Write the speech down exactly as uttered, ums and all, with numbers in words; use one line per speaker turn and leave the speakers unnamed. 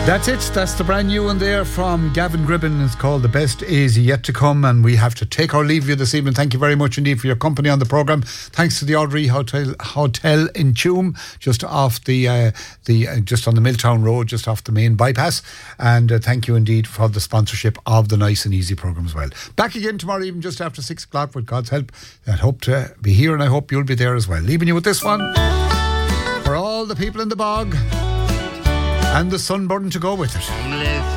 That's it. That's the brand new one there from Gavin Gribben. It's called The Best Is Yet to Come, and we have to take our leave of you this evening. Thank you very much indeed for your company on the programme. Thanks to the Audrey Hotel Hotel in Tuam, just off the uh, the uh, just on the Milltown Road, just off the main bypass. And uh, thank you indeed for the sponsorship of the Nice and Easy programme as well. Back again tomorrow evening just after six o'clock with God's help. I hope to be here, and I hope you'll be there as well. Leaving you with this one for all the people in the bog and the sunburn to go with it.